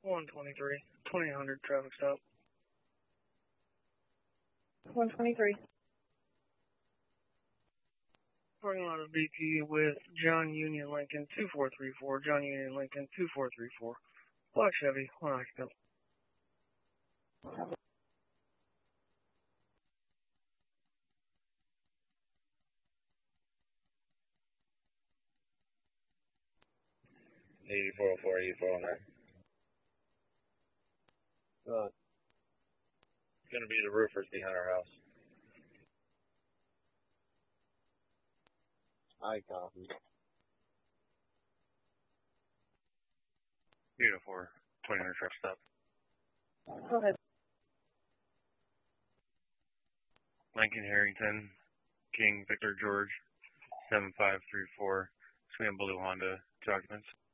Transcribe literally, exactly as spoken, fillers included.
one twenty-three, twenty hundred traffic stop. one twenty-three. Parking lot of B P with John Union Lincoln two four three four, John Union Lincoln two four three four. Black Chevy, one occupant. eighty-four oh four, eighty-four oh nine. Uh, It's going to be the roofers behind our house. I copy. Beautiful. twenty hundred truck stop. Go ahead. Lincoln Harrington, King Victor George, seven five three four, Swam Blue Honda, two occupants.